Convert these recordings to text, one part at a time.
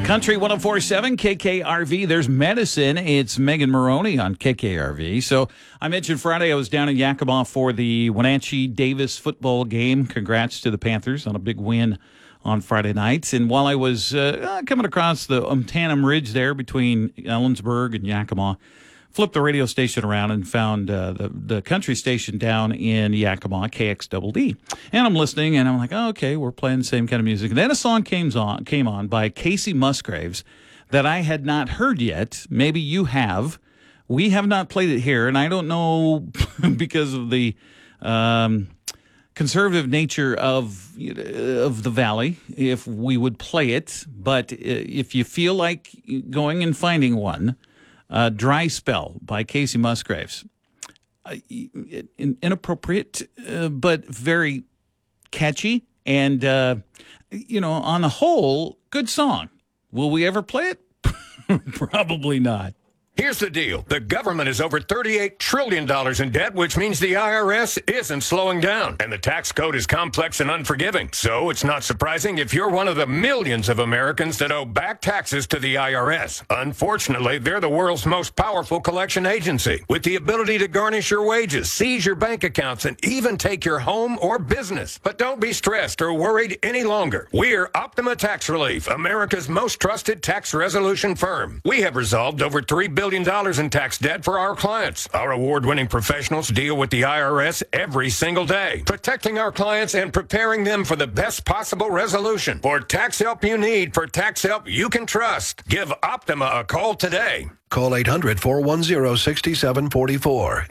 Country 104.7 KKRV. There's medicine. It's Megan Maroney on KKRV. So I mentioned Friday I was down in Yakima for the Wenatchee Davis football game. Congrats to the Panthers on a big win on Friday night. And while I was coming across the Umtanum Ridge there between Ellensburg and Yakima, flipped the radio station around and found the country station down in Yakima, KXDD. And I'm listening, and I'm like, oh, okay, we're playing the same kind of music. And then a song came on by Casey Musgraves that I had not heard yet. Maybe you have. We have not played it here, and I don't know because of the conservative nature of the Valley if we would play it. But if you feel like going and finding one, Dry Spell by Casey Musgraves. Inappropriate, but very catchy. And, on the whole, good song. Will we ever play it? Probably not. Here's the deal. The government is over $38 trillion in debt, which means the IRS isn't slowing down. And the tax code is complex and unforgiving. So it's not surprising if you're one of the millions of Americans that owe back taxes to the IRS. Unfortunately, they're the world's most powerful collection agency, with the ability to garnish your wages, seize your bank accounts, and even take your home or business. But don't be stressed or worried any longer. We're Optima Tax Relief, America's most trusted tax resolution firm. We have resolved over $3 billion in tax debt for our clients. Our award-winning professionals deal with the IRS every single day, protecting our clients and preparing them for the best possible resolution. For tax help you need, for tax help you can trust, give Optima a call today. Call 800-410-6744.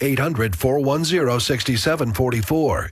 800-410-6744.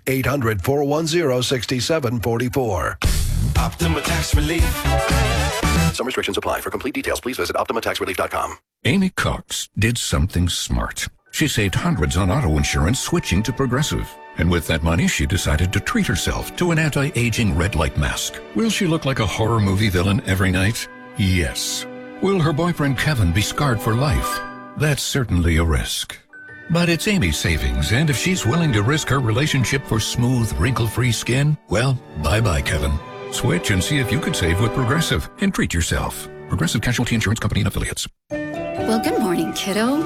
800-410-6744. Optima Tax Relief. Some restrictions apply. For complete details, please visit OptimaTaxRelief.com. Amy Cox did something smart. She saved hundreds on auto insurance switching to Progressive. And with that money, she decided to treat herself to an anti-aging red light mask. Will she look like a horror movie villain every night? Yes. Will her boyfriend Kevin be scarred for life? That's certainly a risk. But it's Amy's savings, and if she's willing to risk her relationship for smooth, wrinkle-free skin, well, bye-bye, Kevin. Switch and see if you could save with Progressive and treat yourself. Progressive Casualty Insurance Company and Affiliates. Well, good morning, kiddo.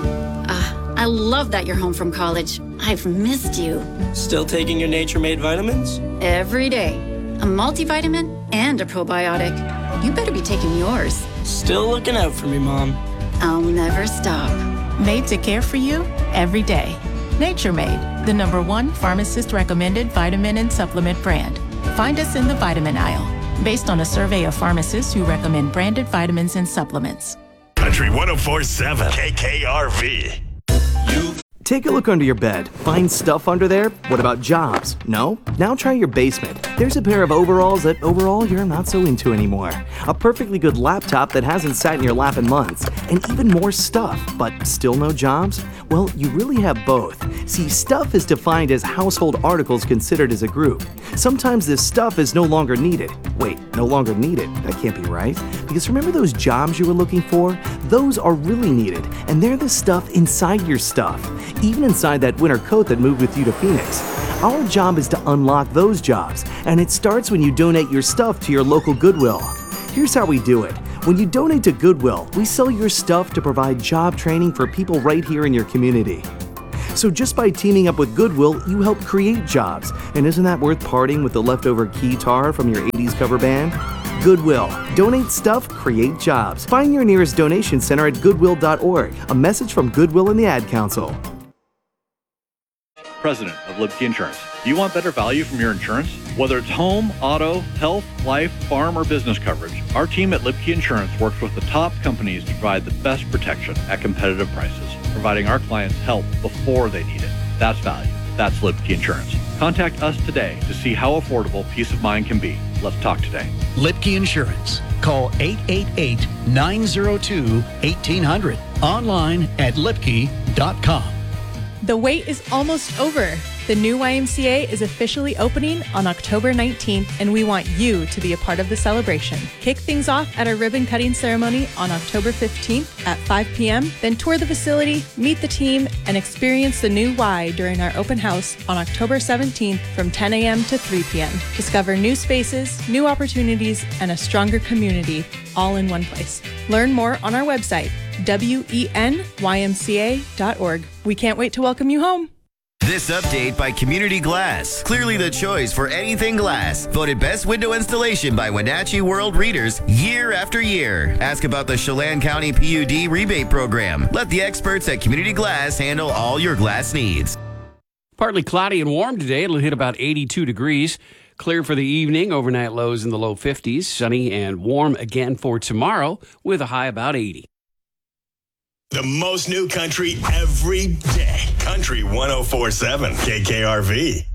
I love that you're home from college. I've missed you. Still taking your Nature Made vitamins? Every day. A multivitamin and a probiotic. You better be taking yours. Still looking out for me, Mom. I'll never stop. Made to care for you every day. Nature Made, the #1 pharmacist-recommended vitamin and supplement brand. Find us in the vitamin aisle, based on a survey of pharmacists who recommend branded vitamins and supplements. Country 104.7 KKRV. Take a look under your bed. Find stuff under there? What about jobs? No? Now try your basement. There's a pair of overalls that overall you're not so into anymore. A perfectly good laptop that hasn't sat in your lap in months. And even more stuff, but still no jobs? Well, you really have both. See, stuff is defined as household articles considered as a group. Sometimes this stuff is no longer needed. Wait, no longer needed? That can't be right. Because remember those jobs you were looking for? Those are really needed, and they're the stuff inside your stuff. Even inside that winter coat that moved with you to Phoenix. Our job is to unlock those jobs, and it starts when you donate your stuff to your local Goodwill. Here's how we do it. When you donate to Goodwill, we sell your stuff to provide job training for people right here in your community. So just by teaming up with Goodwill, you help create jobs. And isn't that worth parting with the leftover keytar from your 80s cover band? Goodwill. Donate stuff, create jobs. Find your nearest donation center at goodwill.org. A message from Goodwill and the Ad Council. President of Lipke Insurance. Do you want better value from your insurance? Whether it's home, auto, health, life, farm, or business coverage, our team at Lipke Insurance works with the top companies to provide the best protection at competitive prices, providing our clients help before they need it. That's value. That's Lipke Insurance. Contact us today to see how affordable peace of mind can be. Let's talk today. Lipke Insurance. Call 888-902-1800. Online at lipke.com. The wait is almost over. The new YMCA is officially opening on October 19th, and we want you to be a part of the celebration. Kick things off at our ribbon cutting ceremony on October 15th at 5 p.m., then tour the facility, meet the team, and experience the new Y during our open house on October 17th from 10 a.m. to 3 p.m. Discover new spaces, new opportunities, and a stronger community all in one place. Learn more on our website, wenymca.org. We can't wait to welcome you home. This update by Community Glass. Clearly the choice for anything glass. Voted best window installation by Wenatchee World readers year after year. Ask about the Chelan County PUD rebate program. Let the experts at Community Glass handle all your glass needs. Partly cloudy and warm today. It'll hit about 82 degrees. Clear for the evening. Overnight lows in the low 50s. Sunny and warm again for tomorrow with a high about 80. The most new country every day. Country 104.7 KKRV.